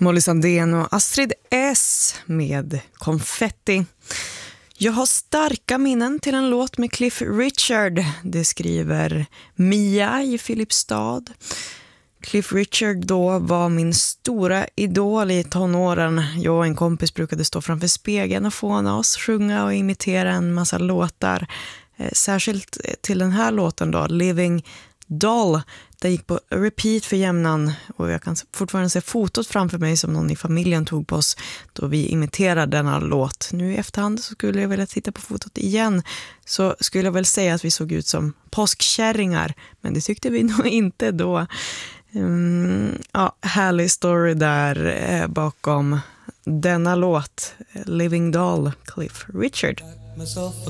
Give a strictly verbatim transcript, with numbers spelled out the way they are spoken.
Molly Sandén och Astrid S med Konfetti. Jag har starka minnen till en låt med Cliff Richard. Det skriver Mia i Filipstad. Cliff Richard då var min stora idol i tonåren. Jag och en kompis brukade stå framför spegeln och fåna oss, sjunga och imitera en massa låtar. Särskilt till den här låten då, Living Doll. Den gick på repeat för jämnan och jag kan fortfarande se fotot framför mig som någon i familjen tog på oss då vi imiterade denna låt. Nu i efterhand så skulle jag vilja titta på fotot igen, så skulle jag väl säga att vi såg ut som påskkärringar, men det tyckte vi nog inte då. Um, ja, härlig story där eh, bakom denna låt, Living Doll, Cliff Richard. Myself a